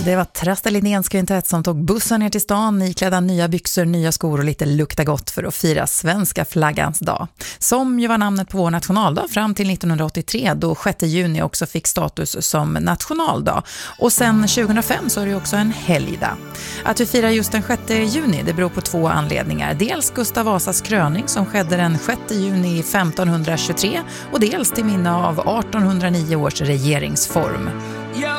Det var Traste Lindéns kvintett som tog bussen ner till stan, iklädda nya byxor, nya skor och lite lukta gott för att fira svenska flaggans dag. Som ju var namnet på vår nationaldag fram till 1983, då 6 juni också fick status som nationaldag. Och sen 2005 så är det också en helgdag. Att vi firar just den 6 juni, det beror på 2 anledningar. Dels Gustav Vasas kröning som skedde den 6 juni 1523 och dels till minne av 1809 års regeringsform.